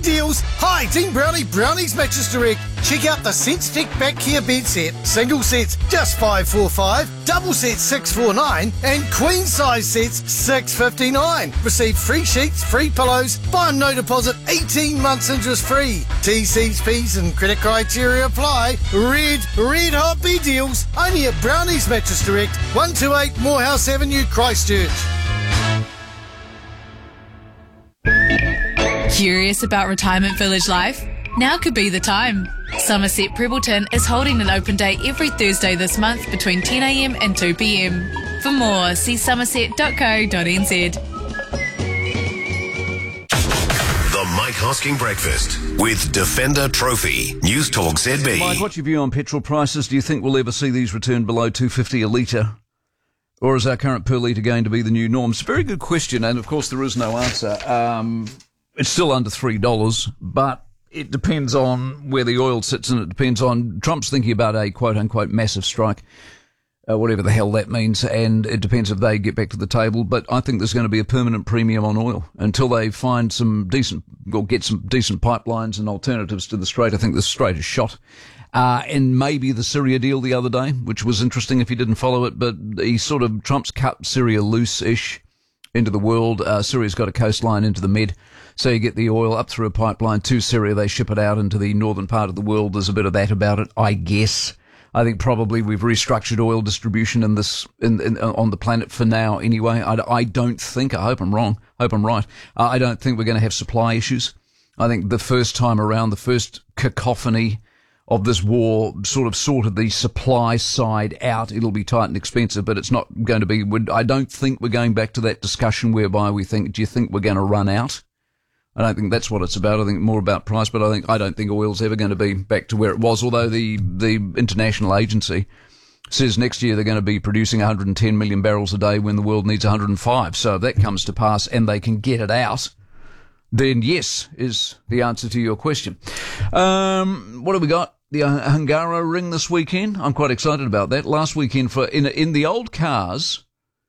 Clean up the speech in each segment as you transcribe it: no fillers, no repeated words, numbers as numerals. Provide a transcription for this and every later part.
deals. Hi, Dean Brownie, Brownie's Mattress Direct. Check out the SenseTech back care bed set. Single sets just $545, double sets $649, and queen size sets $659. Receive free sheets, free pillows, buy on no deposit, 18 months interest free. T's, P's and credit criteria apply. Red hot bed deals. Only at Brownie's Mattress Direct, 128 Morehouse Avenue, Christchurch. Curious about retirement village life? Now could be the time. Somerset Prebbleton is holding an open day every Thursday this month between 10am and 2pm. For more, see somerset.co.nz. The Mike Hosking Breakfast with Defender Trophy. News Talk ZB. Mike, what's your view on petrol prices? Do you think we'll ever see these return below $2.50 a litre? Or is our current per litre going to be the new norm? It's a very good question, and of course there is no answer. It's still under $3, but it depends on where the oil sits, and it depends on Trump's thinking about a quote-unquote massive strike, whatever the hell that means, and it depends if they get back to the table. But I think there's going to be a permanent premium on oil until they find some decent, or get some decent pipelines and alternatives to the Strait. I think the Strait is shot. And maybe the Syria deal the other day, which was interesting if you didn't follow it, but Trump's cut Syria loose-ish into the world. Syria's got a coastline into the Med. So you get the oil up through a pipeline to Syria. They ship it out into the northern part of the world. There's a bit of that about it, I guess. I think probably we've restructured oil distribution on the planet for now anyway. I don't think, I hope I'm wrong, hope I'm right. I don't think we're going to have supply issues. I think the first time around, the first cacophony of this war sort of sorted the supply side out. It'll be tight and expensive, but it's not going to be, I don't think we're going back to that discussion whereby we think, do you think we're going to run out? I don't think that's what it's about. I think more about price, but I don't think oil's ever going to be back to where it was, although the international agency says next year they're going to be producing 110 million barrels a day when the world needs 105. So if that comes to pass and they can get it out, then yes is the answer to your question. What have we got? The Hungaro Ring this weekend. I'm quite excited about that. Last weekend in the old cars,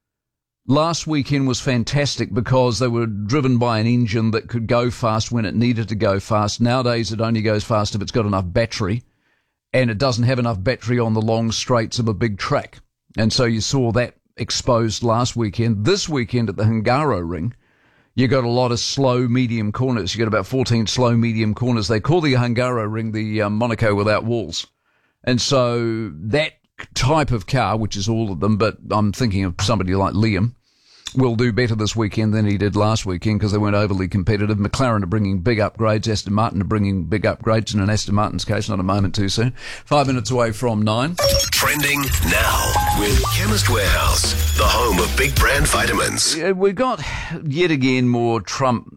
last weekend was fantastic because they were driven by an engine that could go fast when it needed to go fast. Nowadays, it only goes fast if it's got enough battery, and it doesn't have enough battery on the long straights of a big track. And so you saw that exposed last weekend. This weekend at the Hungaro Ring, you got a lot of slow, medium corners. You got about 14 slow, medium corners. They call the Hungaro Ring the Monaco without walls. And so that type of car, which is all of them, but I'm thinking of somebody like Liam, will do better this weekend than he did last weekend because they weren't overly competitive. McLaren are bringing big upgrades. Aston Martin are bringing big upgrades in an Aston Martin's case, not a moment too soon. 5 minutes away from 9. Trending now with Chemist Warehouse, the home of big brand vitamins. We've got yet again more Trump